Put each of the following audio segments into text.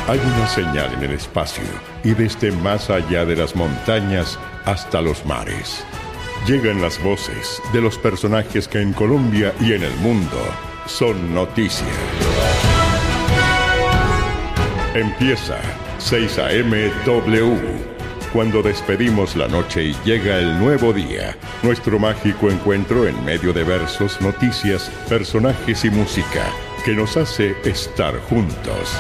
Hay una señal en el espacio y desde más allá de las montañas hasta los mares. Llegan las voces de los personajes que en Colombia y en el mundo son noticia. Empieza 6 a.m. W. Cuando despedimos la noche y llega el nuevo día, nuestro mágico encuentro en medio de versos, noticias, personajes y música que nos hace estar juntos.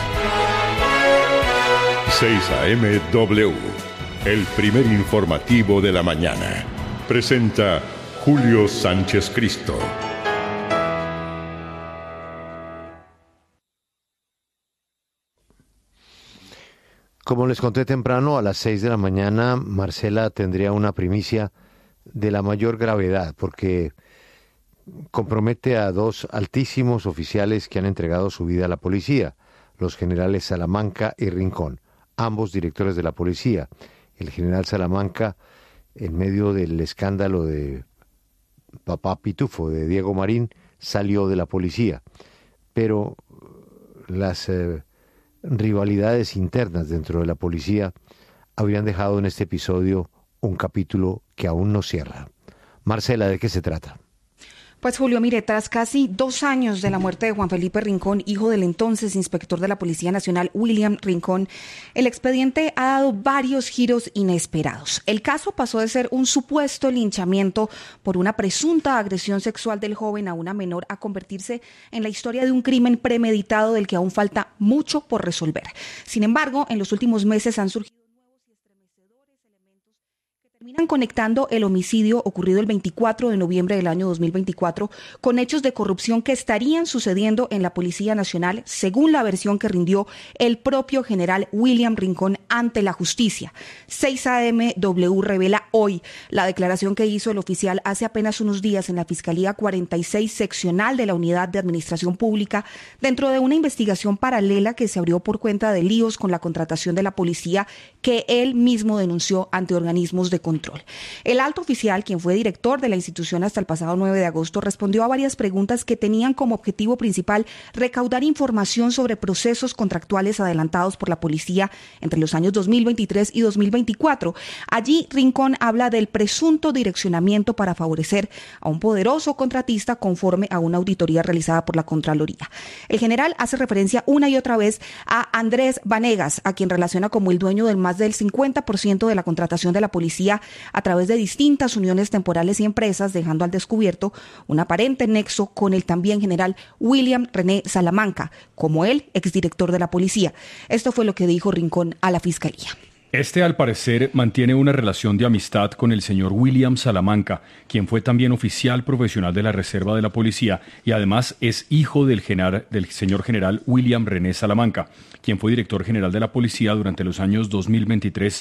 6 a.m. W, el primer informativo de la mañana. Presenta Julio Sánchez Cristo. Como les conté temprano, a las 6 de la mañana, Marcela tendría una primicia de la mayor gravedad, porque compromete a dos altísimos oficiales que han entregado su vida a la policía, los generales Salamanca y Rincón, ambos directores de la policía. El general Salamanca, en medio del escándalo de Papá Pitufo, de Diego Marín, salió de la policía, pero las rivalidades internas dentro de la policía habrían dejado en este episodio un capítulo que aún no cierra. Marcela, ¿de qué se trata? Pues Julio, mire, tras casi 2 años de la muerte de Juan Felipe Rincón, hijo del entonces inspector de la Policía Nacional, William Rincón, el expediente ha dado varios giros inesperados. El caso pasó de ser un supuesto linchamiento por una presunta agresión sexual del joven a una menor a convertirse en la historia de un crimen premeditado del que aún falta mucho por resolver. Sin embargo, en los últimos meses han surgido terminan conectando el homicidio ocurrido el 24 de noviembre del año 2024 con hechos de corrupción que estarían sucediendo en la Policía Nacional, según la versión que rindió el propio general William Rincón ante la justicia. 6 a.m. W revela hoy la declaración que hizo el oficial hace apenas unos días en la Fiscalía 46 seccional de la Unidad de Administración Pública dentro de una investigación paralela que se abrió por cuenta de líos con la contratación de la policía que él mismo denunció ante organismos de control. El alto oficial, quien fue director de la institución hasta el pasado 9 de agosto, respondió a varias preguntas que tenían como objetivo principal recaudar información sobre procesos contractuales adelantados por la policía entre los años 2023 y 2024. Allí, Rincón habla del presunto direccionamiento para favorecer a un poderoso contratista conforme a una auditoría realizada por la Contraloría. El general hace referencia una y otra vez a Andrés Vanegas, a quien relaciona como el dueño del más del 50% de la contratación de la policía a través de distintas uniones temporales y empresas, dejando al descubierto un aparente nexo con el también general William René Salamanca, como él, exdirector de la policía. Esto fue lo que dijo Rincón a la Fiscalía. Este, al parecer, mantiene una relación de amistad con el señor William Salamanca, quien fue también oficial profesional de la Reserva de la Policía y además es hijo del señor general William René Salamanca, quien fue director general de la Policía durante los años 2023,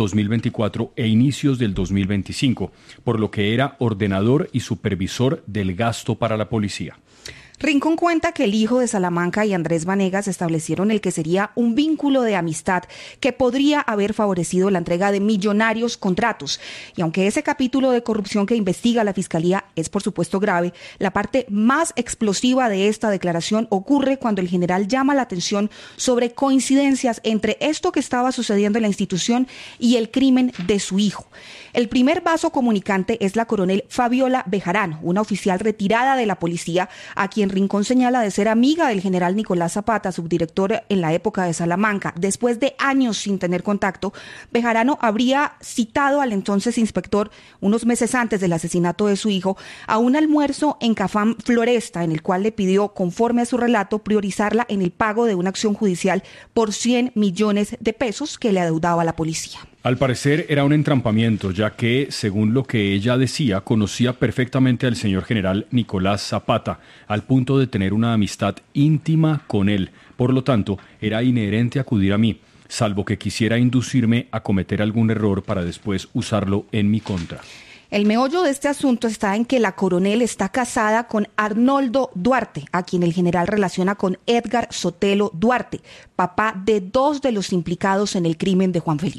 2024 e inicios del 2025, por lo que era ordenador y supervisor del gasto para la policía. Rincón cuenta que el hijo de Salamanca y Andrés Vanegas establecieron el que sería un vínculo de amistad que podría haber favorecido la entrega de millonarios contratos. Y aunque ese capítulo de corrupción que investiga la Fiscalía es por supuesto grave, la parte más explosiva de esta declaración ocurre cuando el general llama la atención sobre coincidencias entre esto que estaba sucediendo en la institución y el crimen de su hijo. El primer vaso comunicante es la coronel Fabiola Bejarano, una oficial retirada de la policía, a quien Rincón señala de ser amiga del general Nicolás Zapata, subdirector en la época de Salamanca. Después de años sin tener contacto, Bejarano habría citado al entonces inspector, unos meses antes del asesinato de su hijo, a un almuerzo en Cafam Floresta, en el cual le pidió, conforme a su relato, priorizarla en el pago de una acción judicial por 100 millones de pesos que le adeudaba a la policía. Al parecer era un entrampamiento, ya que, según lo que ella decía, conocía perfectamente al señor general Nicolás Zapata, al punto de tener una amistad íntima con él. Por lo tanto, era inherente acudir a mí, salvo que quisiera inducirme a cometer algún error para después usarlo en mi contra. El meollo de este asunto está en que la coronel está casada con Arnoldo Duarte, a quien el general relaciona con Edgar Sotelo Duarte, papá de 2 de los implicados en el crimen de Juan Felipe.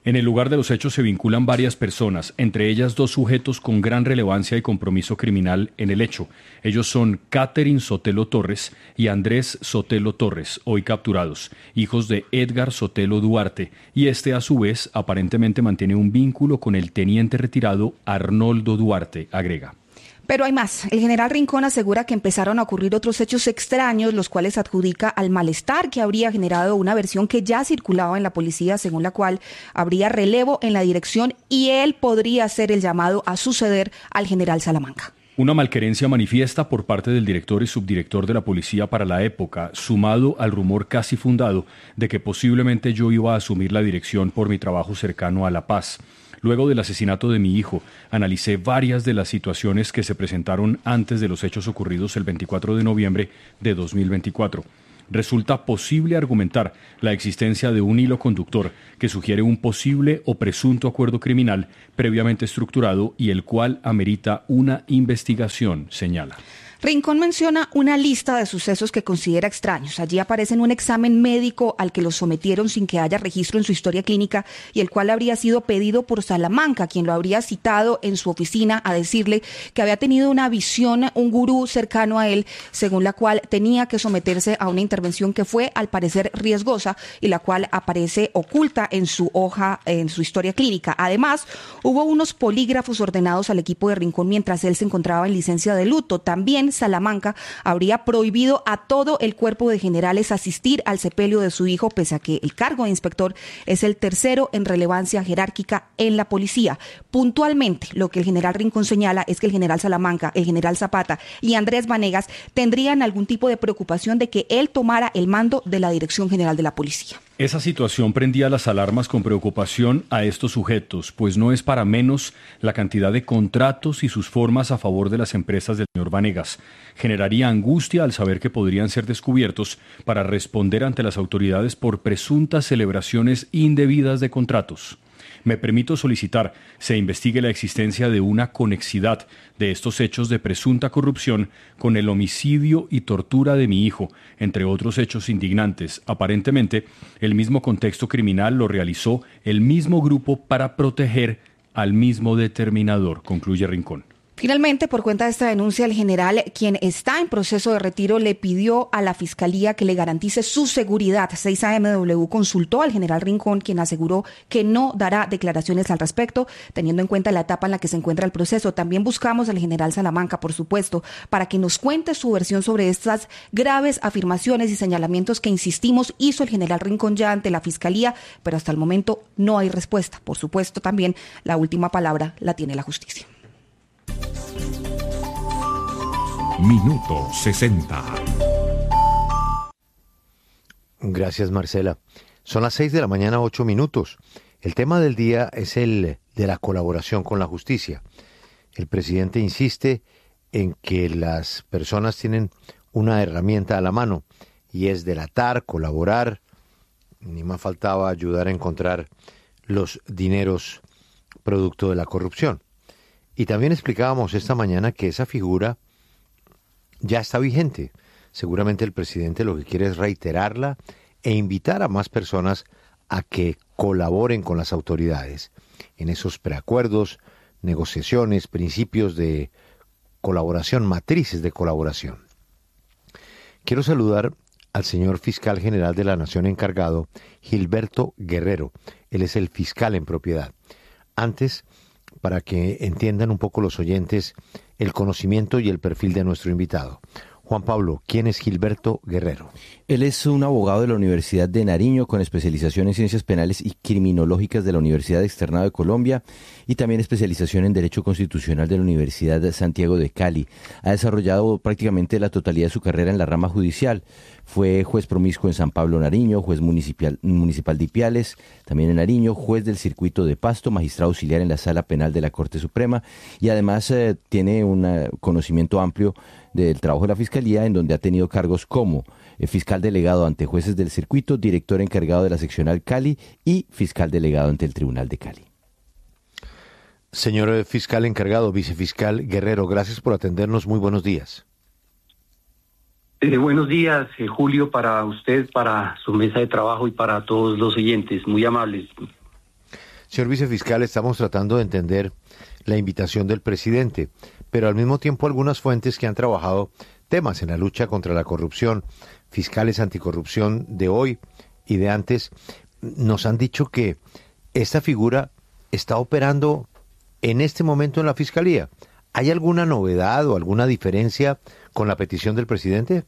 En el lugar de los hechos se vinculan varias personas, entre ellas 2 sujetos con gran relevancia y compromiso criminal en el hecho. Ellos son Catherine Sotelo Torres y Andrés Sotelo Torres, hoy capturados, hijos de Edgar Sotelo Duarte, y a su vez aparentemente mantiene un vínculo con el teniente retirado Arnoldo Duarte, agrega. Pero hay más. El general Rincón asegura que empezaron a ocurrir otros hechos extraños, los cuales adjudica al malestar que habría generado una versión que ya circulaba en la policía, según la cual habría relevo en la dirección y él podría ser el llamado a suceder al general Salamanca. Una malquerencia manifiesta por parte del director y subdirector de la policía para la época, sumado al rumor casi fundado de que posiblemente yo iba a asumir la dirección por mi trabajo cercano a La Paz. Luego del asesinato de mi hijo, analicé varias de las situaciones que se presentaron antes de los hechos ocurridos el 24 de noviembre de 2024. Resulta posible argumentar la existencia de un hilo conductor que sugiere un posible o presunto acuerdo criminal previamente estructurado y el cual amerita una investigación, señala. Rincón menciona una lista de sucesos que considera extraños. Allí aparecen un examen médico al que los sometieron sin que haya registro en su historia clínica y el cual habría sido pedido por Salamanca, quien lo habría citado en su oficina a decirle que había tenido una visión, un gurú cercano a él, según la cual tenía que someterse a una intervención que fue, al parecer, riesgosa y la cual aparece oculta en su hoja, en su historia clínica. Además, hubo unos polígrafos ordenados al equipo de Rincón mientras él se encontraba en licencia de luto. También Salamanca habría prohibido a todo el cuerpo de generales asistir al sepelio de su hijo, pese a que el cargo de inspector es el tercero en relevancia jerárquica en la policía. Puntualmente, lo que el general Rincón señala es que el general Salamanca, el general Zapata y Andrés Vanegas tendrían algún tipo de preocupación de que él tomara el mando de la Dirección General de la Policía. Esa situación prendía las alarmas con preocupación a estos sujetos, pues no es para menos la cantidad de contratos y sus formas a favor de las empresas del señor Vanegas. Generaría angustia al saber que podrían ser descubiertos para responder ante las autoridades por presuntas celebraciones indebidas de contratos. Me permito solicitar se investigue la existencia de una conexidad de estos hechos de presunta corrupción con el homicidio y tortura de mi hijo, entre otros hechos indignantes. Aparentemente, el mismo contexto criminal lo realizó el mismo grupo para proteger al mismo determinador, concluye Rincón. Finalmente, por cuenta de esta denuncia, el general, quien está en proceso de retiro, le pidió a la Fiscalía que le garantice su seguridad. 6AMW consultó al general Rincón, quien aseguró que no dará declaraciones al respecto, teniendo en cuenta la etapa en la que se encuentra el proceso. También buscamos al general Salamanca, por supuesto, para que nos cuente su versión sobre estas graves afirmaciones y señalamientos que, insistimos, hizo el general Rincón ya ante la Fiscalía, pero hasta el momento no hay respuesta. Por supuesto, también la última palabra la tiene la justicia. Minuto 60. Gracias, Marcela. Son las 6 de la mañana, 8 minutos. El tema del día es el de la colaboración con la justicia. El presidente insiste en que las personas tienen una herramienta a la mano y es delatar, colaborar, ni más faltaba ayudar a encontrar los dineros producto de la corrupción. Y también explicábamos esta mañana que esa figura ya está vigente. Seguramente el presidente lo que quiere es reiterarla e invitar a más personas a que colaboren con las autoridades en esos preacuerdos, negociaciones, principios de colaboración, matrices de colaboración. Quiero saludar al señor fiscal general de la Nación encargado, Gilberto Guerrero. Él es el fiscal en propiedad. Antes, para que entiendan un poco los oyentes el conocimiento y el perfil de nuestro invitado. Juan Pablo, ¿quién es Gilberto Guerrero? Él es un abogado de la Universidad de Nariño con especialización en Ciencias Penales y Criminológicas de la Universidad Externado de Colombia y también especialización en Derecho Constitucional de la Universidad de Santiago de Cali. Ha desarrollado prácticamente la totalidad de su carrera en la rama judicial. Fue juez promiscuo en San Pablo, Nariño, juez municipal de Ipiales, también en Nariño, juez del Circuito de Pasto, magistrado auxiliar en la Sala Penal de la Corte Suprema y además tiene un conocimiento amplio del trabajo de la Fiscalía, en donde ha tenido cargos como fiscal delegado ante jueces del circuito, director encargado de la seccional Cali y fiscal delegado ante el Tribunal de Cali. Señor fiscal encargado, vicefiscal Guerrero, gracias por atendernos. Muy buenos días. Buenos días, Julio, para usted, para su mesa de trabajo y para todos los oyentes. Muy amables. Señor vicefiscal, estamos tratando de entender la invitación del presidente, pero al mismo tiempo algunas fuentes que han trabajado temas en la lucha contra la corrupción, fiscales anticorrupción de hoy y de antes, nos han dicho que esta figura está operando en este momento en la Fiscalía. ¿Hay alguna novedad o alguna diferencia con la petición del presidente?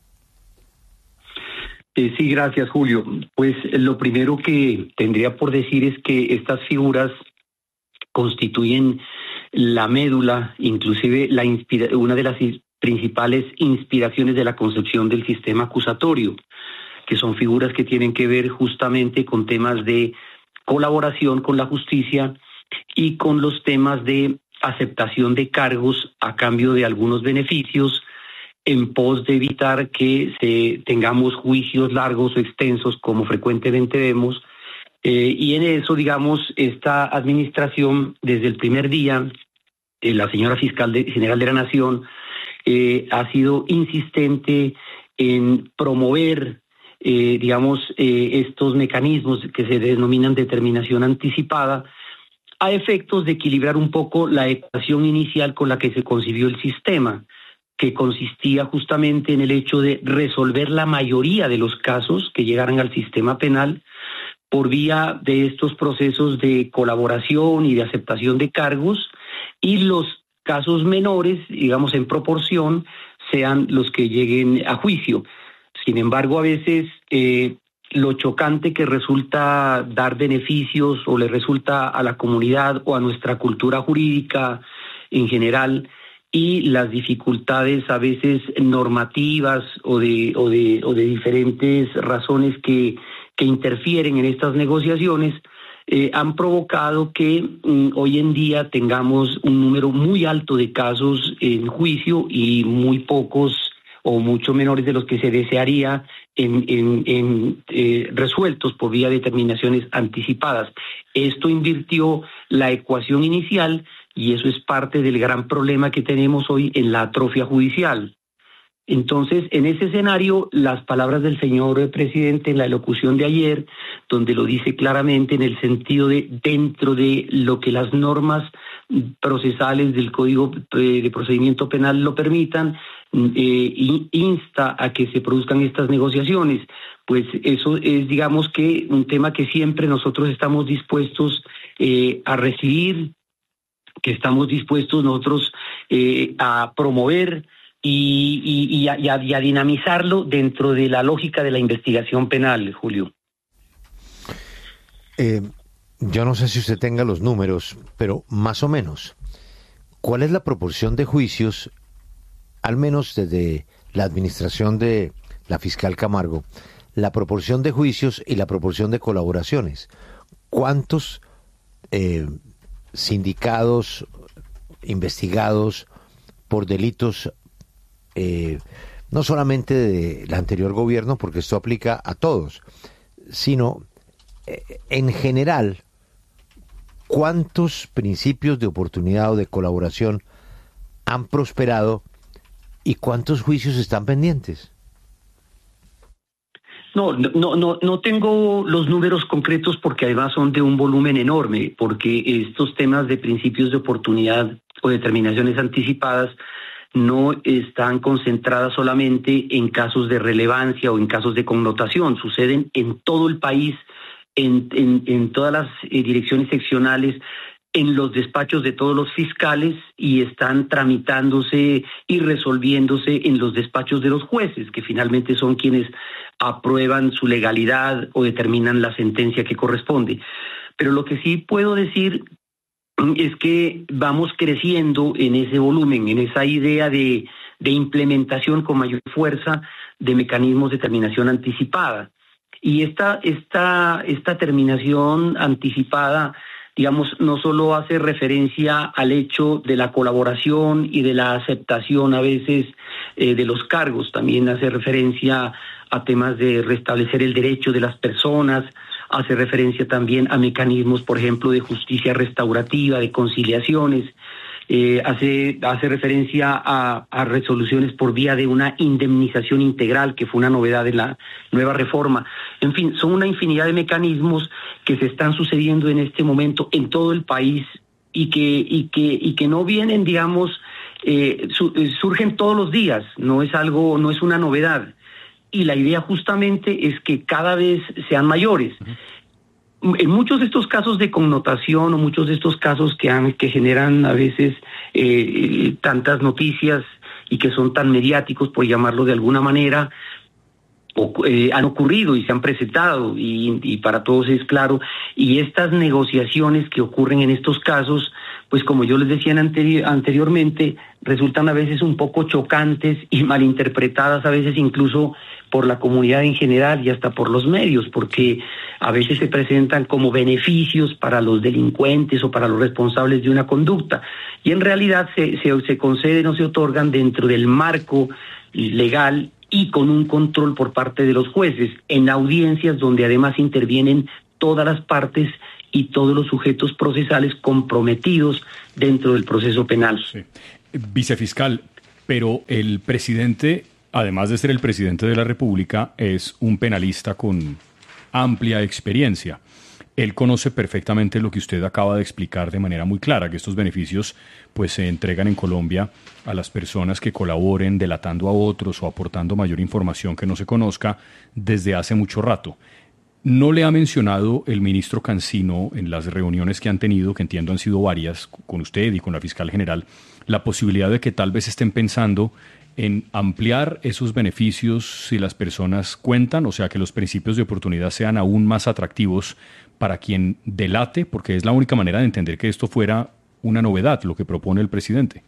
Sí, gracias, Julio. Pues lo primero que tendría por decir es que estas figuras constituyen la médula, inclusive una de las principales inspiraciones de la concepción del sistema acusatorio, que son figuras que tienen que ver justamente con temas de colaboración con la justicia y con los temas de aceptación de cargos a cambio de algunos beneficios en pos de evitar que tengamos juicios largos o extensos como frecuentemente vemos. Y en eso, digamos, esta administración desde el primer día, la señora fiscal general de la Nación ha sido insistente en promover estos mecanismos que se denominan determinación anticipada a efectos de equilibrar un poco la ecuación inicial con la que se concibió el sistema, que consistía justamente en el hecho de resolver la mayoría de los casos que llegaran al sistema penal por vía de estos procesos de colaboración y de aceptación de cargos, y los casos menores, digamos en proporción, sean los que lleguen a juicio. Sin embargo, a veces lo chocante que resulta dar beneficios o le resulta a la comunidad o a nuestra cultura jurídica en general, y las dificultades a veces normativas o de diferentes razones que interfieren en estas negociaciones, han provocado que hoy en día tengamos un número muy alto de casos en juicio y muy pocos o mucho menores de los que se desearía resueltos por vía de determinaciones anticipadas. Esto invirtió la ecuación inicial y eso es parte del gran problema que tenemos hoy en la atrofia judicial. Entonces, en ese escenario, las palabras del señor presidente en la elocución de ayer, donde lo dice claramente en el sentido de dentro de lo que las normas procesales del Código de Procedimiento Penal lo permitan, insta a que se produzcan estas negociaciones. Pues eso es, digamos que, un tema que siempre nosotros estamos dispuestos a recibir, que estamos dispuestos nosotros a promover y a dinamizarlo dentro de la lógica de la investigación penal, Julio. Yo no sé si usted tenga los números, pero más o menos, ¿cuál es la proporción de juicios, al menos desde la administración de la fiscal Camargo, la proporción de juicios y la proporción de colaboraciones? ¿Cuántos sindicados investigados por delitos no solamente del anterior gobierno, porque esto aplica a todos, sino en general, cuántos principios de oportunidad o de colaboración han prosperado y cuántos juicios están pendientes? No tengo los números concretos porque además son de un volumen enorme, porque estos temas de principios de oportunidad o determinaciones anticipadas no están concentradas solamente en casos de relevancia o en casos de connotación, suceden en todo el país, en todas las direcciones seccionales, en los despachos de todos los fiscales, y están tramitándose y resolviéndose en los despachos de los jueces, que finalmente son quienes aprueban su legalidad o determinan la sentencia que corresponde. Pero lo que sí puedo decir es que vamos creciendo en ese volumen, en esa idea de implementación con mayor fuerza de mecanismos de terminación anticipada. Y esta terminación anticipada, digamos, no solo hace referencia al hecho de la colaboración y de la aceptación a veces de los cargos, también hace referencia a temas de restablecer el derecho de las personas, hace referencia también a mecanismos, por ejemplo, de justicia restaurativa, de conciliaciones, hace referencia a resoluciones por vía de una indemnización integral, que fue una novedad de la nueva reforma. En fin, son una infinidad de mecanismos que se están sucediendo en este momento en todo el país y que no vienen, digamos, surgen todos los días, no es una novedad. Y la idea justamente es que cada vez sean mayores. En muchos de estos casos de connotación o muchos de estos casos que generan a veces tantas noticias y que son tan mediáticos, por llamarlo de alguna manera, han ocurrido y se han presentado y para todos es claro. Y estas negociaciones que ocurren en estos casos, pues como yo les decía anteriormente, resultan a veces un poco chocantes y malinterpretadas, a veces incluso por la comunidad en general y hasta por los medios, porque a veces se presentan como beneficios para los delincuentes o para los responsables de una conducta, y en realidad se conceden o se otorgan dentro del marco legal y con un control por parte de los jueces, en audiencias donde además intervienen todas las partes y todos los sujetos procesales comprometidos dentro del proceso penal. Sí. Vicefiscal, pero el presidente, además de ser el presidente de la República, es un penalista con amplia experiencia. Él conoce perfectamente lo que usted acaba de explicar de manera muy clara, que estos beneficios pues se entregan en Colombia a las personas que colaboren delatando a otros o aportando mayor información que no se conozca desde hace mucho rato. ¿No le ha mencionado el ministro Cancino en las reuniones que han tenido, que entiendo han sido varias, con usted y con la fiscal general, la posibilidad de que tal vez estén pensando en ampliar esos beneficios si las personas cuentan, o sea, que los principios de oportunidad sean aún más atractivos para quien delate, porque es la única manera de entender que esto fuera una novedad, lo que propone el presidente?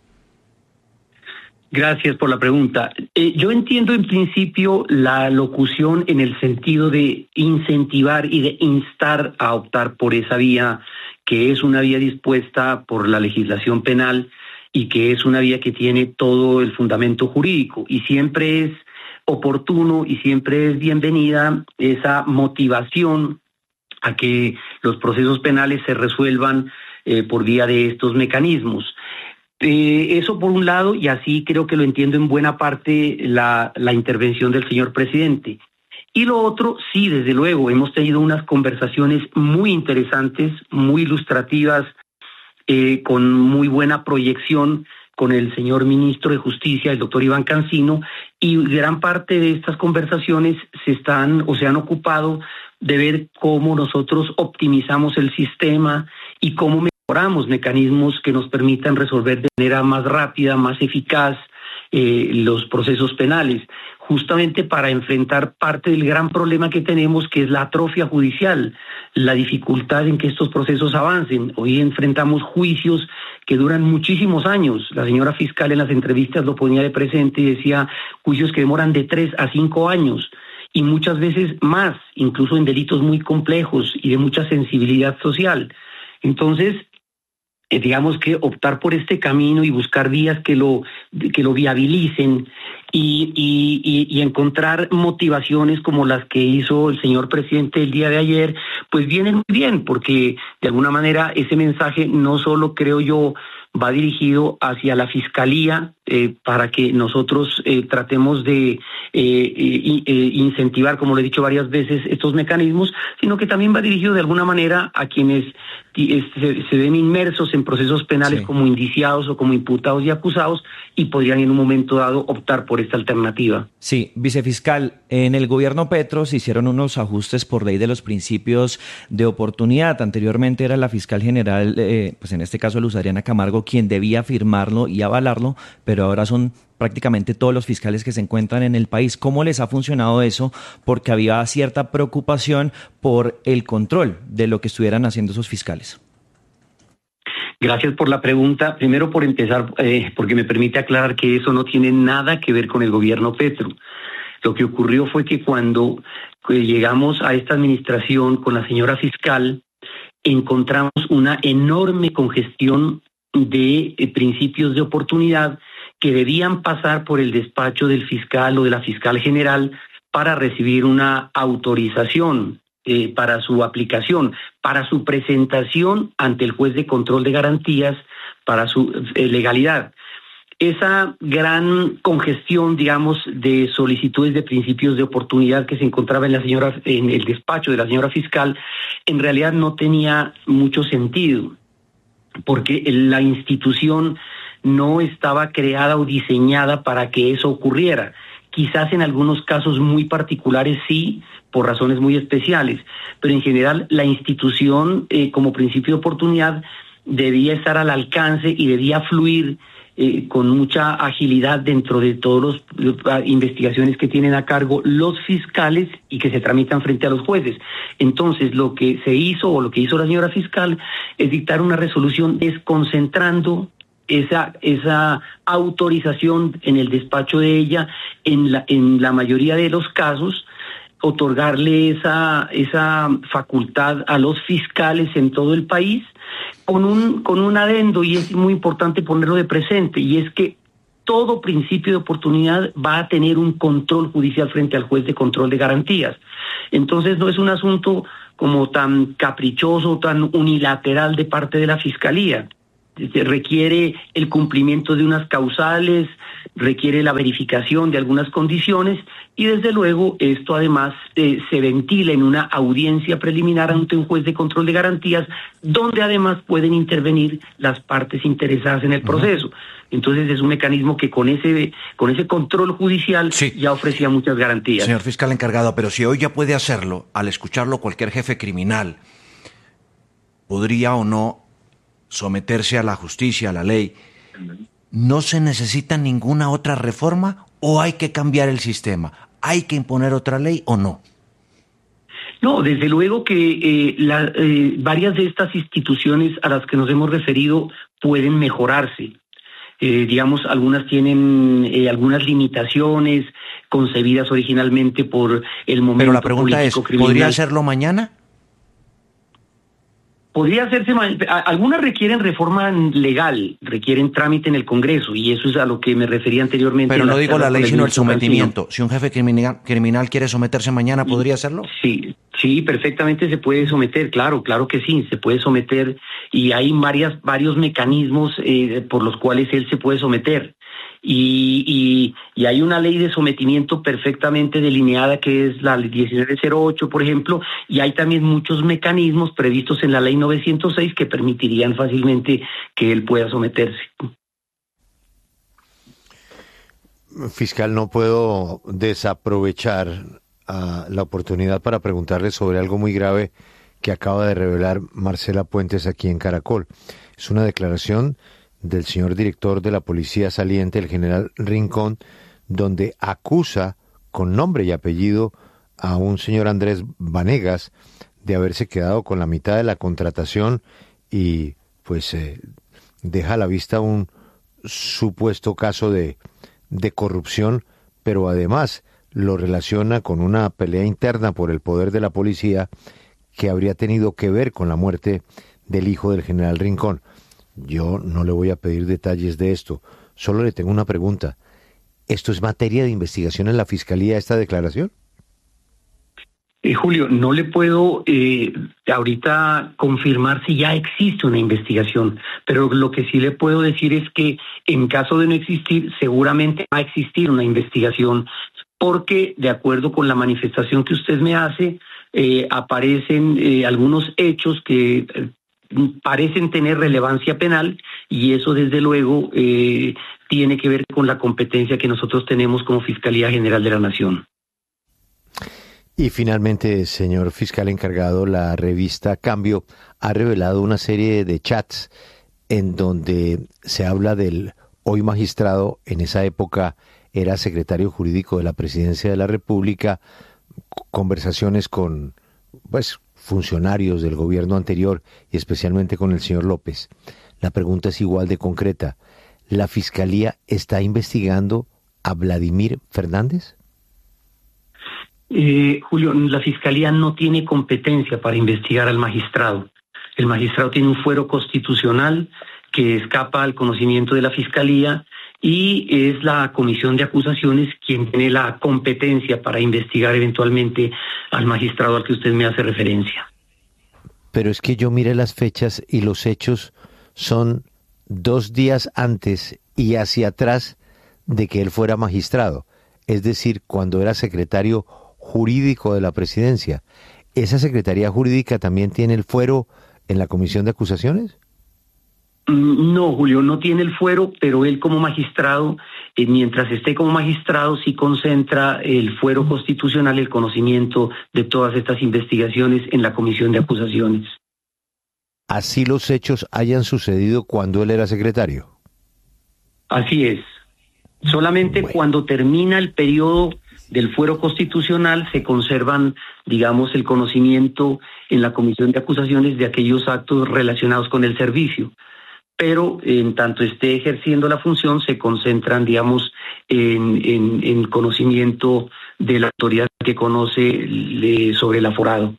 Gracias por la pregunta. Yo entiendo en principio la locución en el sentido de incentivar y de instar a optar por esa vía, que es una vía dispuesta por la legislación penal y que es una vía que tiene todo el fundamento jurídico, y siempre es oportuno y siempre es bienvenida esa motivación a que los procesos penales se resuelvan por vía de estos mecanismos. Eso por un lado, y así creo que lo entiendo en buena parte la intervención del señor presidente. Y lo otro, sí, desde luego, hemos tenido unas conversaciones muy interesantes, muy ilustrativas, con muy buena proyección con el señor ministro de Justicia, el doctor Iván Cancino, y gran parte de estas conversaciones se han ocupado de ver cómo nosotros optimizamos el sistema y cómo mejoramos mecanismos que nos permitan resolver de manera más rápida, más eficaz los procesos penales, justamente para enfrentar parte del gran problema que tenemos, que es la atrofia judicial, la dificultad en que estos procesos avancen. Hoy enfrentamos juicios que duran muchísimos años. La señora fiscal en las entrevistas lo ponía de presente y decía juicios que demoran de 3 a 5 años. Y muchas veces más, incluso en delitos muy complejos y de mucha sensibilidad social. Entonces, digamos que optar por este camino y buscar vías que lo viabilicen y encontrar motivaciones como las que hizo el señor presidente el día de ayer, pues viene muy bien, porque de alguna manera ese mensaje no solo, creo yo, va dirigido hacia la Fiscalía para que nosotros tratemos de incentivar, como lo he dicho varias veces, estos mecanismos, sino que también va dirigido de alguna manera a quienes se ven inmersos en procesos penales, sí, como indiciados o como imputados y acusados, y podrían en un momento dado optar por esta alternativa. Sí, vicefiscal, en el gobierno Petro se hicieron unos ajustes por ley de los principios de oportunidad. Anteriormente era la fiscal general, pues en este caso Luz Adriana Camargo, quien debía firmarlo y avalarlo, pero ahora son prácticamente todos los fiscales que se encuentran en el país. ¿Cómo les ha funcionado eso? Porque había cierta preocupación por el control de lo que estuvieran haciendo esos fiscales. Gracias por la pregunta. Primero, por empezar, porque me permite aclarar que eso no tiene nada que ver con el gobierno Petro. Lo que ocurrió fue que cuando llegamos a esta administración con la señora fiscal, encontramos una enorme congestión de principios de oportunidad que debían pasar por el despacho del fiscal o de la fiscal general para recibir una autorización para su aplicación, para su presentación ante el juez de control de garantías, su legalidad. Esa gran congestión, digamos, de solicitudes de principios de oportunidad que se encontraba en el despacho de la señora fiscal, en realidad no tenía mucho sentido, porque la institución no estaba creada o diseñada para que eso ocurriera. Quizás en algunos casos muy particulares sí, por razones muy especiales, pero en general la institución como principio de oportunidad debía estar al alcance y debía fluir con mucha agilidad dentro de todas las investigaciones que tienen a cargo los fiscales y que se tramitan frente a los jueces. Entonces, lo que se hizo o lo que hizo la señora fiscal es dictar una resolución desconcentrando esa autorización en el despacho de ella en la mayoría de los casos, otorgarle esa facultad a los fiscales en todo el país con un adendo, y es muy importante ponerlo de presente, y es que todo principio de oportunidad va a tener un control judicial frente al juez de control de garantías. Entonces no es un asunto como tan caprichoso, tan unilateral de parte de la Fiscalía. Requiere el cumplimiento de unas causales, requiere la verificación de algunas condiciones y desde luego esto además se ventila en una audiencia preliminar ante un juez de control de garantías donde además pueden intervenir las partes interesadas en el proceso. Entonces es un mecanismo que con ese control judicial ya ofrecía muchas garantías. Señor fiscal encargado, pero si hoy ya puede hacerlo, al escucharlo cualquier jefe criminal, ¿podría o no someterse a la justicia, a la ley? ¿No se necesita ninguna otra reforma o hay que cambiar el sistema? ¿Hay que imponer otra ley o no? No, desde luego que varias de estas instituciones a las que nos hemos referido pueden mejorarse. Digamos, algunas tienen algunas limitaciones concebidas originalmente por el momento. Pero la pregunta es, criminal. ¿podría hacerlo mañana? Podría hacerse, algunas requieren reforma legal, requieren trámite en el Congreso, y eso es a lo que me refería anteriormente. Pero no digo la ley, sino el sometimiento. Si un jefe criminal quiere someterse mañana, ¿podría hacerlo? Sí, perfectamente se puede someter, claro que sí, se puede someter, y hay varios mecanismos por los cuales él se puede someter. Y hay una ley de sometimiento perfectamente delineada que es la 1908, por ejemplo, y hay también muchos mecanismos previstos en la ley 906 que permitirían fácilmente que él pueda someterse. Fiscal, no puedo desaprovechar la oportunidad para preguntarle sobre algo muy grave que acaba de revelar Marcela Puentes aquí en Caracol. Es una declaración del señor director de la policía saliente, el general Rincón, donde acusa con nombre y apellido a un señor Andrés Vanegas de haberse quedado con la mitad de la contratación y pues deja a la vista un supuesto caso de corrupción, pero además lo relaciona con una pelea interna por el poder de la policía que habría tenido que ver con la muerte del hijo del general Rincón. Yo no le voy a pedir detalles de esto, solo le tengo una pregunta. ¿Esto es materia de investigación en la Fiscalía, esta declaración? Julio, no le puedo ahorita confirmar si ya existe una investigación, pero lo que sí le puedo decir es que en caso de no existir, seguramente va a existir una investigación, porque de acuerdo con la manifestación que usted me hace, aparecen algunos hechos que parecen tener relevancia penal y eso desde luego tiene que ver con la competencia que nosotros tenemos como Fiscalía General de la Nación. Y finalmente, señor fiscal encargado, la revista Cambio ha revelado una serie de chats en donde se habla del hoy magistrado, en esa época era secretario jurídico de la Presidencia de la República, conversaciones con funcionarios del gobierno anterior y especialmente con el señor López. La pregunta es igual de concreta. ¿La Fiscalía está investigando a Vladimir Fernández? Julio, la Fiscalía no tiene competencia para investigar al magistrado. El magistrado tiene un fuero constitucional que escapa al conocimiento de la Fiscalía y es la Comisión de Acusaciones quien tiene la competencia para investigar eventualmente al magistrado al que usted me hace referencia. Pero es que yo miré las fechas y los hechos son 2 días antes y hacia atrás de que él fuera magistrado, es decir, cuando era secretario jurídico de la presidencia. ¿Esa secretaría jurídica también tiene el fuero en la comisión de acusaciones? No, Julio, no tiene el fuero, pero él como magistrado, mientras esté como magistrado, sí concentra el fuero constitucional, el conocimiento de todas estas investigaciones en la comisión de acusaciones. ¿Así los hechos hayan sucedido cuando él era secretario? Así es. Solamente cuando termina el periodo del fuero constitucional se conservan, digamos, el conocimiento en la comisión de acusaciones de aquellos actos relacionados con el servicio. Pero en tanto esté ejerciendo la función se concentran, digamos, en conocimiento de la autoridad que conoce sobre el aforado.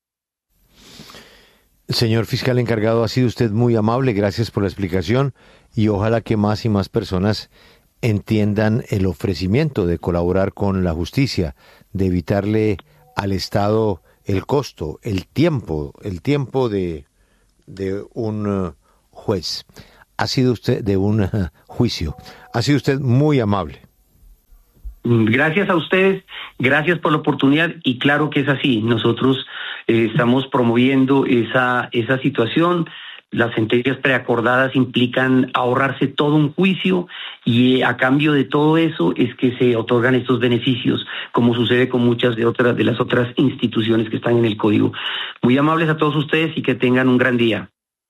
Señor fiscal encargado, ha sido usted muy amable, gracias por la explicación y ojalá que más y más personas entiendan el ofrecimiento de colaborar con la justicia, de evitarle al Estado el costo, el tiempo de un juez. Ha sido usted de un juicio. Ha sido usted muy amable. Gracias a ustedes, gracias por la oportunidad y claro que es así. Nosotros estamos promoviendo esa situación. Las sentencias preacordadas implican ahorrarse todo un juicio y a cambio de todo eso es que se otorgan estos beneficios, como sucede con muchas de las otras instituciones que están en el código. Muy amables a todos ustedes y que tengan un gran día.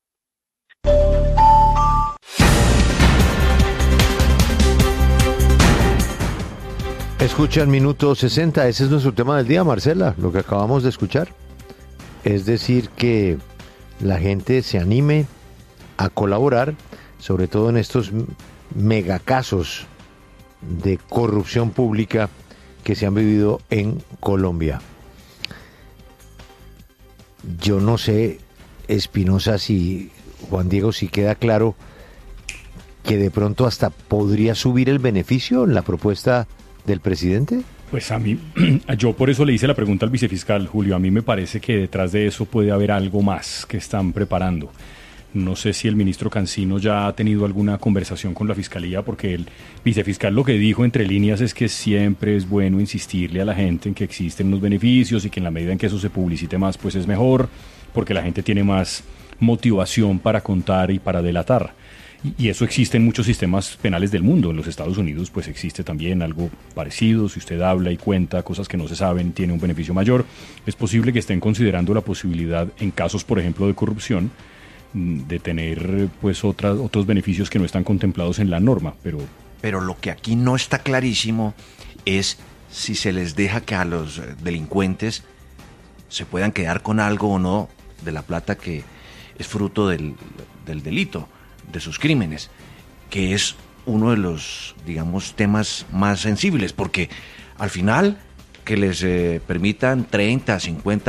Escuchan Minuto 60, ese es nuestro tema del día, Marcela, lo que acabamos de escuchar. Es decir, que la gente se anime a colaborar, sobre todo en estos megacasos de corrupción pública que se han vivido en Colombia. Yo no sé, Espinosa, si Juan Diego, si queda claro que de pronto hasta podría subir el beneficio en la propuesta del presidente. Pues yo por eso le hice la pregunta al vicefiscal, Julio. A mí me parece que detrás de eso puede haber algo más que están preparando. No sé si el ministro Cancino ya ha tenido alguna conversación con la fiscalía, porque el vicefiscal lo que dijo entre líneas es que siempre es bueno insistirle a la gente en que existen unos beneficios y que en la medida en que eso se publicite más, pues es mejor, porque la gente tiene más motivación para contar y para delatar. Y eso existe en muchos sistemas penales del mundo. En los Estados Unidos pues existe también algo parecido. Si usted habla y cuenta cosas que no se saben, tiene un beneficio mayor. Es posible que estén considerando la posibilidad, en casos por ejemplo de corrupción, de tener pues otros beneficios que no están contemplados en la norma. Pero lo que aquí no está clarísimo es si se les deja que a los delincuentes se puedan quedar con algo o no de la plata que es fruto del delito, de sus crímenes, que es uno de los, digamos, temas más sensibles, porque al final que les permitan 30,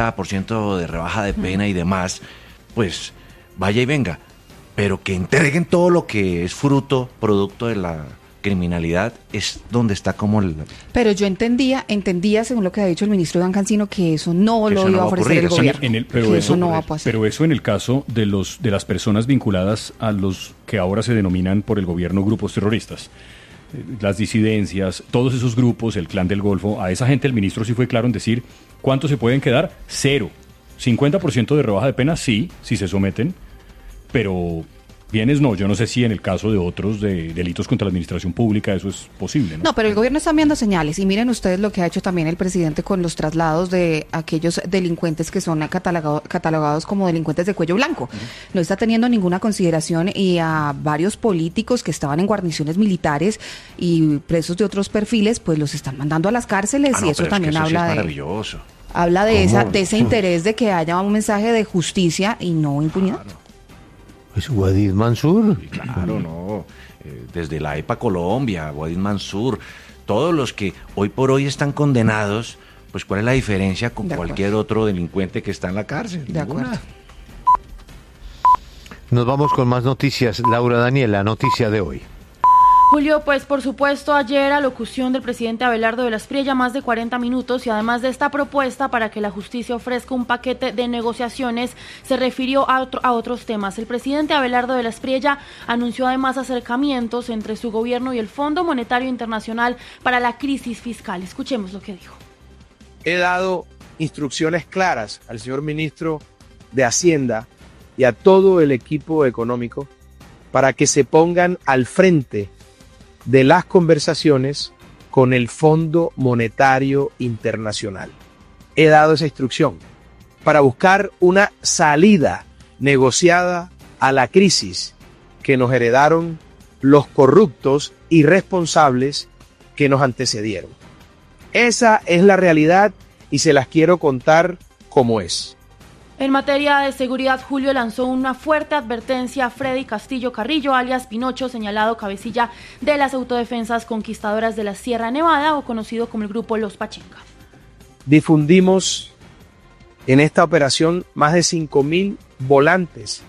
50% de rebaja de pena y demás, pues vaya y venga, pero que entreguen todo lo que es producto de la criminalidad, es donde está como el... Pero yo entendía, según lo que ha dicho el ministro Iván Cancino, que eso no lo iba a ofrecer el gobierno. Eso no va a pasar. Pero eso en el caso de las personas vinculadas a los que ahora se denominan por el gobierno grupos terroristas, las disidencias, todos esos grupos, el Clan del Golfo, a esa gente el ministro sí fue claro en decir ¿cuánto se pueden quedar? 0. 50% de rebaja de pena, sí, si se someten, pero... bienes no, yo no sé si en el caso de otros de delitos contra la administración pública eso es posible, ¿no? No, pero el gobierno está enviando señales y miren ustedes lo que ha hecho también el presidente con los traslados de aquellos delincuentes que son catalogados como delincuentes de cuello blanco. No está teniendo ninguna consideración y a varios políticos que estaban en guarniciones militares y presos de otros perfiles, pues los están mandando a las cárceles y eso también habla de ese interés de que haya un mensaje de justicia y no impunidad. Claro. ¿Es Wadid Mansur? Sí, claro, no. Desde la EPA Colombia, Wadid Mansur, todos los que hoy por hoy están condenados, pues ¿cuál es la diferencia con cualquier otro delincuente que está en la cárcel? De acuerdo. Nos vamos con más noticias. Laura Daniela, noticia de hoy. Julio, pues por supuesto ayer alocución del presidente Abelardo de la Espriella, más de 40 minutos, y además de esta propuesta para que la justicia ofrezca un paquete de negociaciones, se refirió a otros temas. El presidente Abelardo de la Espriella anunció además acercamientos entre su gobierno y el Fondo Monetario Internacional para la crisis fiscal. Escuchemos lo que dijo. He dado instrucciones claras al señor ministro de Hacienda y a todo el equipo económico para que se pongan al frente de las conversaciones con el Fondo Monetario Internacional. He dado esa instrucción para buscar una salida negociada a la crisis que nos heredaron los corruptos irresponsables que nos antecedieron. Esa es la realidad y se las quiero contar como es. En materia de seguridad, Julio lanzó una fuerte advertencia a Freddy Castillo Carrillo, alias Pinocho, señalado cabecilla de las autodefensas conquistadoras de la Sierra Nevada, o conocido como el grupo Los Pachenca. Difundimos en esta operación más de 5.000 volantes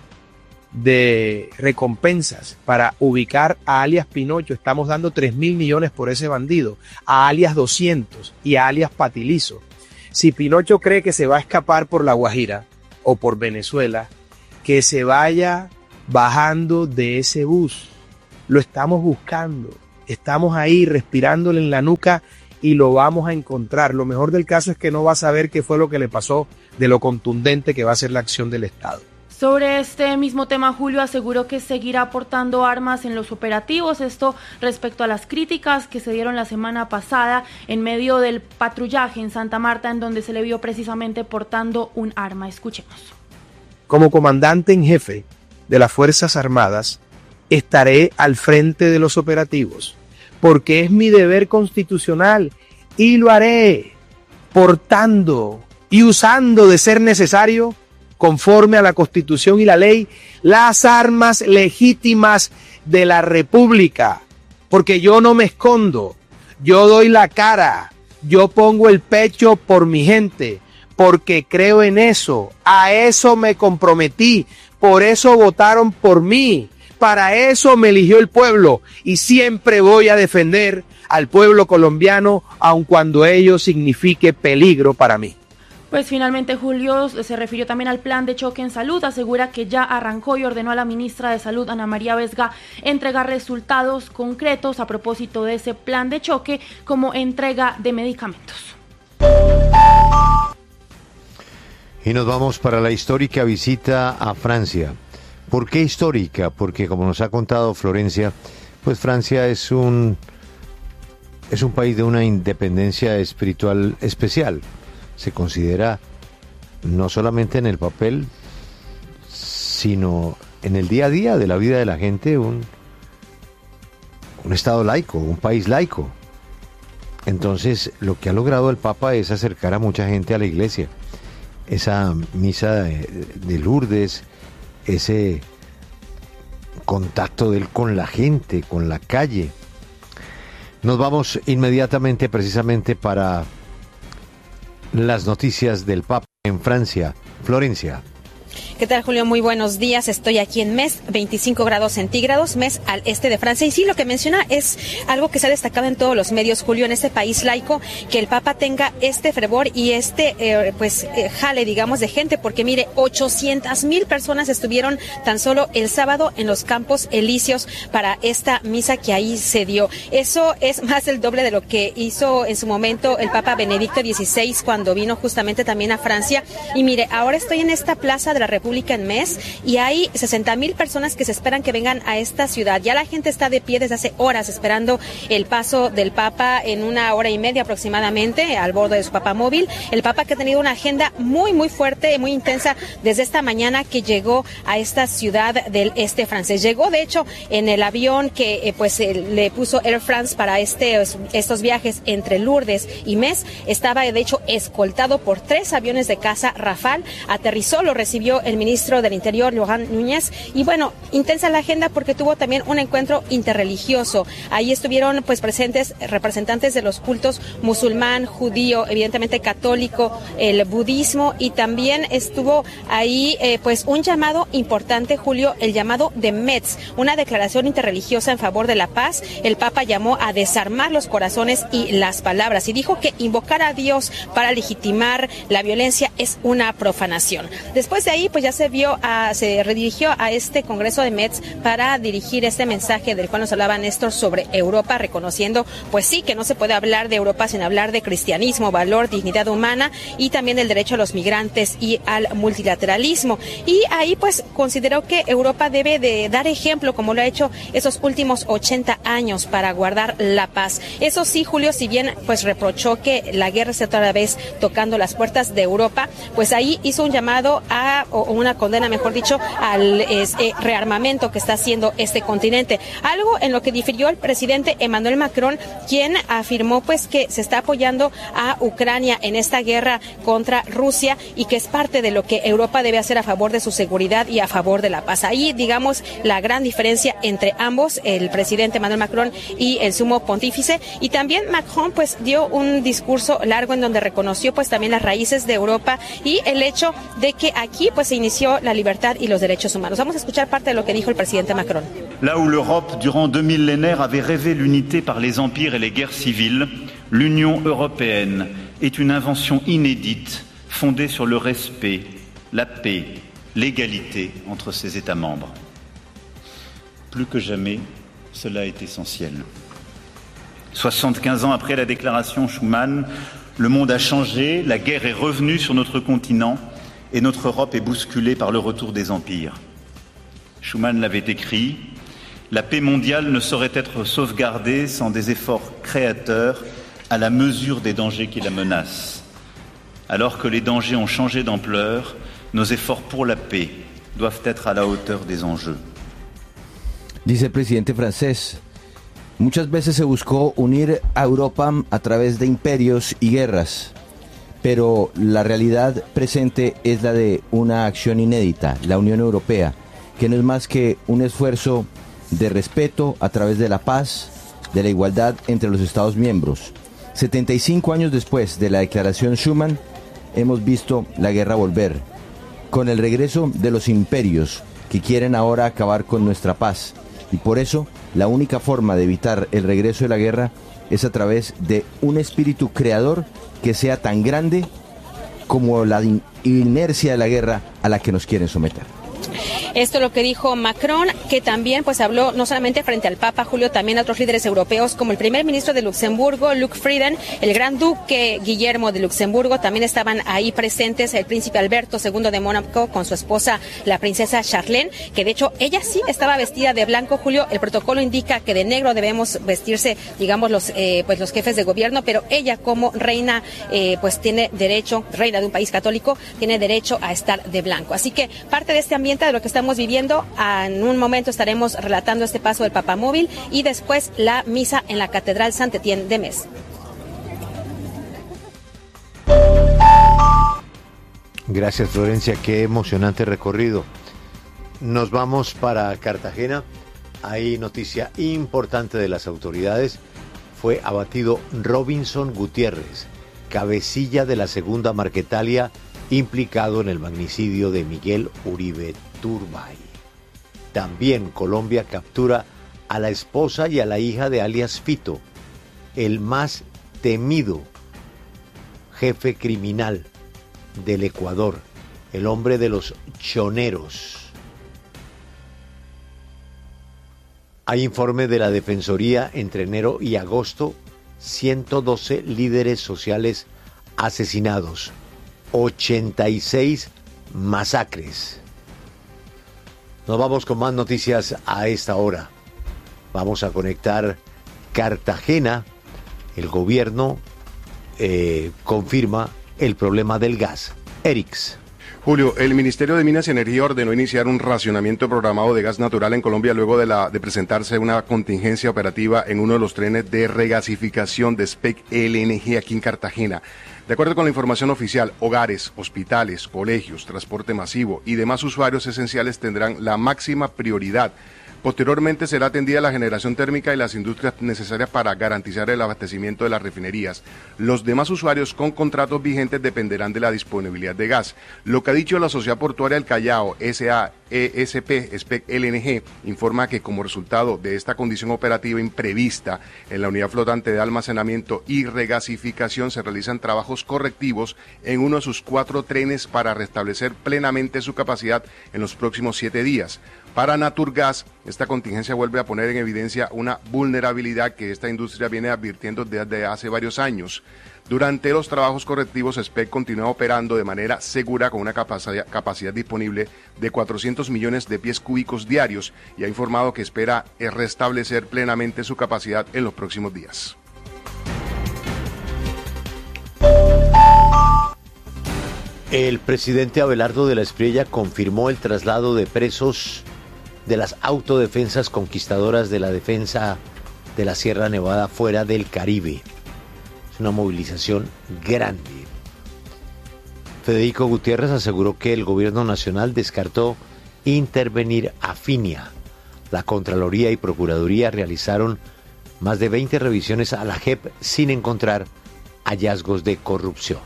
de recompensas para ubicar a alias Pinocho. Estamos dando 3.000 millones por ese bandido, a alias 200 y a alias Patilizo. Si Pinocho cree que se va a escapar por La Guajira o por Venezuela, que se vaya bajando de ese bus. Lo estamos buscando, estamos ahí respirándole en la nuca y lo vamos a encontrar. Lo mejor del caso es que no va a saber qué fue lo que le pasó, de lo contundente que va a ser la acción del Estado. Sobre este mismo tema, Julio aseguró que seguirá aportando armas en los operativos, esto respecto a las críticas que se dieron la semana pasada en medio del patrullaje en Santa Marta, en donde se le vio precisamente portando un arma. Escuchemos. Como comandante en jefe de las Fuerzas Armadas, estaré al frente de los operativos, porque es mi deber constitucional y lo haré portando y usando de ser necesario, conforme a la Constitución y la ley, las armas legítimas de la República, porque yo no me escondo, yo doy la cara, yo pongo el pecho por mi gente, porque creo en eso, a eso me comprometí, por eso votaron por mí, para eso me eligió el pueblo, y siempre voy a defender al pueblo colombiano, aun cuando ello signifique peligro para mí. Pues finalmente Julio se refirió también al plan de choque en salud, asegura que ya arrancó y ordenó a la ministra de Salud, Ana María Vesga, entregar resultados concretos a propósito de ese plan de choque, como entrega de medicamentos. Y nos vamos para la histórica visita a Francia. ¿Por qué histórica? Porque como nos ha contado Florencia, pues Francia es un país de una independencia espiritual especial. Se considera no solamente en el papel, sino en el día a día de la vida de la gente un estado laico, un país laico. Entonces, lo que ha logrado el Papa es acercar a mucha gente a la iglesia. Esa misa de Lourdes, ese contacto de él con la gente, con la calle. Nos vamos inmediatamente precisamente para las noticias del Papa en Francia. Florencia. ¿Qué tal, Julio? Muy buenos días. Estoy aquí en Metz, 25 grados centígrados, Metz al este de Francia. Y sí, lo que menciona es algo que se ha destacado en todos los medios, Julio, en este país laico, que el Papa tenga este fervor y jale, digamos, de gente, porque mire, 800,000 personas estuvieron tan solo el sábado en los Campos Elíseos para esta misa que ahí se dio. Eso es más del doble de lo que hizo en su momento el Papa Benedicto XVI cuando vino justamente también a Francia. Y mire, ahora estoy en esta plaza de la República en Metz y hay 60,000 personas que se esperan que vengan a esta ciudad. Ya la gente está de pie desde hace horas esperando el paso del Papa en 1 hora y media aproximadamente al bordo de su papamóvil. El Papa que ha tenido una agenda muy muy fuerte, muy intensa desde esta mañana que llegó a esta ciudad del este francés. Llegó de hecho en el avión que le puso Air France para estos viajes entre Lourdes y Metz. Estaba de hecho escoltado por 3 aviones de caza Rafale. Aterrizó, lo recibió el ministro del Interior, Laurent Núñez. Y bueno, intensa la agenda porque tuvo también un encuentro interreligioso. Ahí estuvieron pues presentes representantes de los cultos musulmán, judío, evidentemente católico, el budismo, y también estuvo ahí pues un llamado importante, Julio, el llamado de Metz, una declaración interreligiosa en favor de la paz. El Papa llamó a desarmar los corazones y las palabras y dijo que invocar a Dios para legitimar la violencia es una profanación. Después de ahí pues ya se redirigió a este Congreso de Metz para dirigir este mensaje del cual nos hablaba Néstor sobre Europa, reconociendo pues sí que no se puede hablar de Europa sin hablar de cristianismo, valor, dignidad humana y también del derecho a los migrantes y al multilateralismo. Y ahí pues consideró que Europa debe de dar ejemplo, como lo ha hecho esos últimos 80 años, para guardar la paz. Eso sí, Julio, si bien pues reprochó que la guerra esté otra vez tocando las puertas de Europa, pues ahí hizo un llamado o una condena, mejor dicho, al rearmamento que está haciendo este continente. Algo en lo que difirió el presidente Emmanuel Macron, quien afirmó pues que se está apoyando a Ucrania en esta guerra contra Rusia y que es parte de lo que Europa debe hacer a favor de su seguridad y a favor de la paz. Ahí, digamos, la gran diferencia entre ambos, el presidente Emmanuel Macron y el sumo pontífice. Y también Macron pues dio un discurso largo en donde reconoció pues también las raíces de Europa y el hecho de que aquí pues se inició la libertad y los derechos humanos. Vamos a escuchar parte de lo que dijo el presidente Macron. Là où l'Europe, durant 2 millénaires, avait rêvé l'unité par les empires et les guerres civiles, l'Union européenne est une invention inédite fondée sur le respect, la paix, l'égalité entre ses États membres. Plus que jamais, cela est essentiel. 75 ans après la déclaration Schuman, le monde a changé, la guerre est revenue sur notre continent et notre Europe est bousculée par le retour des empires. Schuman l'avait écrit, la paix mondiale ne saurait être sauvegardée sans des efforts créateurs à la mesure des dangers qui la menacent. Alors que les dangers ont changé d'ampleur, nos efforts pour la paix doivent être à la hauteur des enjeux. Dice el presidente francés, muchas veces se buscó unir a Europa a través de imperios y guerras, pero la realidad presente es la de una acción inédita, la Unión Europea, que no es más que un esfuerzo de respeto a través de la paz, de la igualdad entre los Estados miembros. 75 años después de la declaración Schuman, hemos visto la guerra volver, con el regreso de los imperios que quieren ahora acabar con nuestra paz. Y por eso, la única forma de evitar el regreso de la guerra es a través de un espíritu creador que sea tan grande como la inercia de la guerra a la que nos quieren someter. Esto es lo que dijo Macron, que también pues habló no solamente frente al Papa, Julio, también a otros líderes europeos como el primer ministro de Luxemburgo, Luc Frieden, el gran duque Guillermo de Luxemburgo, también estaban ahí presentes el príncipe Alberto II de Mónaco con su esposa, la princesa Charlene, que de hecho ella sí estaba vestida de blanco, Julio. El protocolo indica que de negro debemos vestirse, digamos, los jefes de gobierno, pero ella como reina pues tiene derecho, reina de un país católico, tiene derecho a estar de blanco. Así que parte de este ambiente de lo que estamos viviendo, en un momento estaremos relatando este paso del papamóvil y después la misa en la Catedral Saint-Étienne de Metz. Gracias, Florencia, qué emocionante recorrido. Nos vamos para Cartagena. Hay noticia importante de las autoridades. Fue abatido Robinson Gutiérrez, cabecilla de la segunda Marquetalia, implicado en el magnicidio de Miguel Uribe Turbay. También Colombia captura a la esposa y a la hija de alias Fito, el más temido jefe criminal del Ecuador, el hombre de los choneros. Hay informe de la Defensoría entre enero y agosto, 112 líderes sociales asesinados, 86 masacres. Nos vamos con más noticias a esta hora. Vamos a conectar Cartagena. El gobierno confirma el problema del gas. Erix. Julio, el Ministerio de Minas y Energía ordenó iniciar un racionamiento programado de gas natural en Colombia luego de presentarse una contingencia operativa en uno de los trenes de regasificación de SPEC LNG aquí en Cartagena. De acuerdo con la información oficial, hogares, hospitales, colegios, transporte masivo y demás usuarios esenciales tendrán la máxima prioridad. Posteriormente será atendida la generación térmica y las industrias necesarias para garantizar el abastecimiento de las refinerías. Los demás usuarios con contratos vigentes dependerán de la disponibilidad de gas. Lo que ha dicho la Sociedad Portuaria del Callao, SAESP, SPEC LNG, informa que como resultado de esta condición operativa imprevista en la unidad flotante de almacenamiento y regasificación se realizan trabajos correctivos en uno de sus 4 trenes para restablecer plenamente su capacidad en los próximos 7 días. Para Naturgas, esta contingencia vuelve a poner en evidencia una vulnerabilidad que esta industria viene advirtiendo desde hace varios años. Durante los trabajos correctivos, SPEC continúa operando de manera segura con una capacidad disponible de 400 millones de pies cúbicos diarios y ha informado que espera restablecer plenamente su capacidad en los próximos días. El presidente Abelardo de la Espriella confirmó el traslado de presos de las autodefensas conquistadoras de la defensa de la Sierra Nevada fuera del Caribe. Es una movilización grande. Federico Gutiérrez aseguró que el gobierno nacional descartó intervenir a FINIA. La Contraloría y Procuraduría realizaron más de 20 revisiones a la JEP sin encontrar hallazgos de corrupción.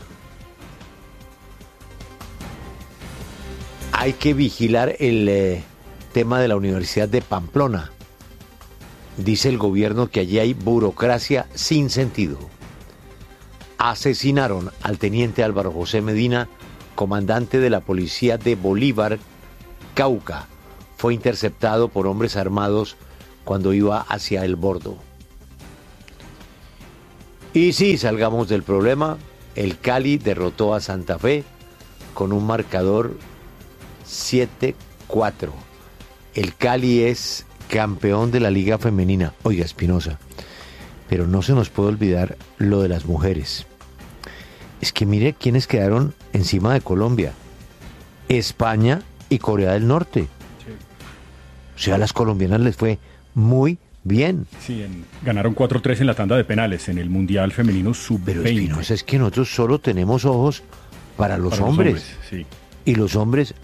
Hay que vigilar el tema de la Universidad de Pamplona. Dice el gobierno que allí hay burocracia sin sentido. Asesinaron al teniente Álvaro José Medina, comandante de la policía de Bolívar, Cauca. Fue interceptado por hombres armados cuando iba hacia el Bordo. Y sí, salgamos del problema. El Cali derrotó a Santa Fe con un marcador 7-4. El Cali es campeón de la Liga Femenina. Oiga, Espinosa, pero no se nos puede olvidar lo de las mujeres. Es que mire quiénes quedaron encima de Colombia. España y Corea del Norte. Sí. O sea, a las colombianas les fue muy bien. Sí, ganaron 4-3 en la tanda de penales en el Mundial Femenino Sub-20. Pero Espinosa, es que nosotros solo tenemos ojos para los hombres. Sí. Y los hombres